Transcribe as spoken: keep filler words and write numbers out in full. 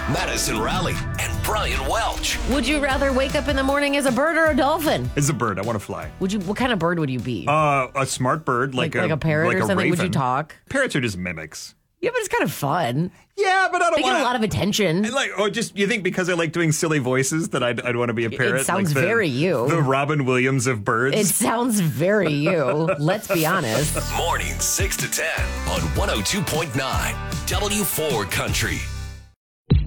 Madison Raleigh, and Brian Welch. Would you rather wake up in the morning as a bird or a dolphin? As a bird, I want to fly. Would you? What kind of bird would you be? Uh, a smart bird, like, like, a like a parrot like or a something? Would raven. you talk? Parrots are just mimics. Yeah, but it's kind of fun. Yeah, but I don't They want get a lot of attention. Like, oh, just you think because I like doing silly voices that I'd, I'd want to be a parrot? It sounds like the, very you. The Robin Williams of birds. It sounds very you. Let's be honest. Mornings six to ten on one oh two point nine W four Country.